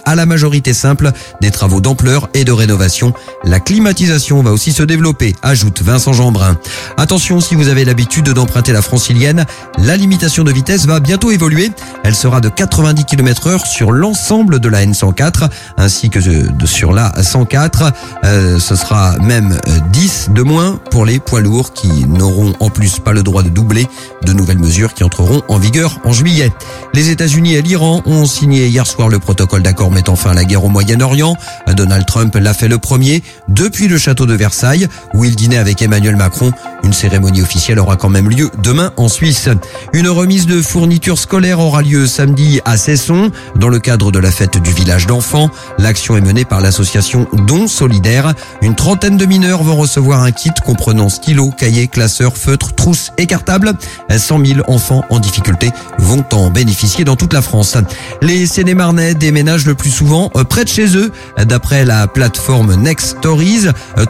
à la majorité simple des travaux d'ampleur et de rénovation. La climatisation va aussi se développer, ajoute Vincent Jeanbrun. Attention, si vous avez l'habitude d'emprunter la francilienne, la limitation de vitesse va bientôt évoluer. Elle sera de 90 km/h sur l'ensemble de la N104 ainsi que sur la 104. Ce sera même 10 de moins pour les poids lourds qui n'auront en plus pas le droit de doubler. De nouvelles mesures qui entreront en vigueur en juillet. Les États-Unis et l'Iran ont signé hier soir le protocole d'accord mettant fin à la guerre au Moyen-Orient. Donald Trump l'a fait le premier depuis le château de Versailles où il dînait avec Emmanuel Macron. Une cérémonie officielle aura quand même lieu demain en Suisse. Une remise de fournitures scolaires aura lieu samedi à Cesson dans le cadre de la fête du village d'enfants. L'action est menée par l'association Don Solidaire. Une trentaine de mineurs vont recevoir un kit comprenant stylos, cahiers, classeurs, feutres, trousses et cartables. 100 000 enfants en difficulté vont en bénéficier dans toute la France. Les Seine-et-Marnais déménagent le plus souvent près de chez eux. D'après la plateforme Next Stories,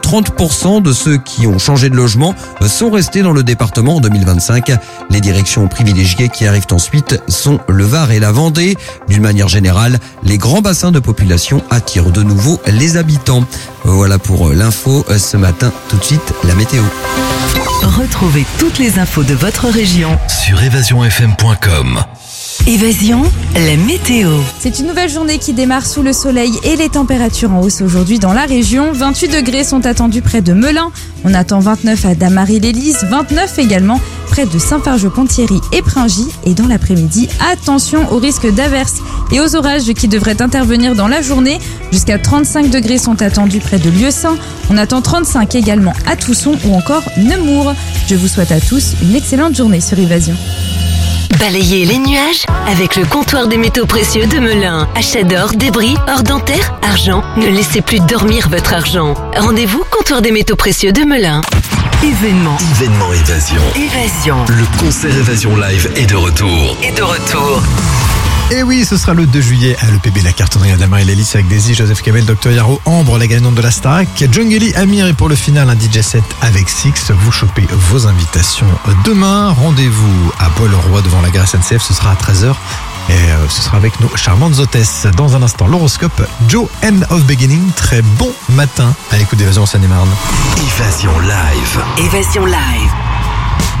30% de ceux qui ont changé de logement sont restés dans le département en 2025. Les directions privilégiées qui arrivent ensuite sont le Var et la Vendée. D'une manière générale, les grands bassins de population attirent de nouveau les habitants. Voilà pour l'info ce matin. Tout de suite, la météo. Retrouvez toutes les infos de votre région sur évasionfm.com. Évasion, la météo. C'est une nouvelle journée qui démarre sous le soleil et les températures en hausse aujourd'hui dans la région. 28 degrés sont attendus près de Melun. On attend 29 à Damary-l'Élise, 29 également près de Saint-Fargeau-Ponthierry et Pringy. Et dans l'après-midi, attention au risque d'averses et aux orages qui devraient intervenir dans la journée. Jusqu'à 35 degrés sont attendus près de Lieusaint. On attend 35 également à Tousson ou encore Nemours. Je vous souhaite à tous une excellente journée sur Évasion. Balayez les nuages avec le comptoir des métaux précieux de Melun. Achat d'or, débris, or dentaire, argent. Ne laissez plus dormir votre argent. Rendez-vous comptoir des métaux précieux de Melun. Événement Évasion. Évasion. Le concert Évasion Live est de retour. Et oui, ce sera le 2 juillet à l'EPB La Cartonnerie à Damary-l'Élise avec Daisy, Joseph Kamel, Dr Yaro, Ambre, la gagnante de la Starac, Jungeli, Amir et pour le final un DJ set avec Six. Vous chopez vos invitations demain. Rendez-vous à Bois-le-Roi devant la gare SNCF, ce sera à 13h. Et ce sera avec nos charmantes hôtesses. Dans un instant, l'horoscope, Joe End of Beginning. Très bon matin à l'écoute d'Évasion en Seine-et-Marne. Évasion Live. Évasion live.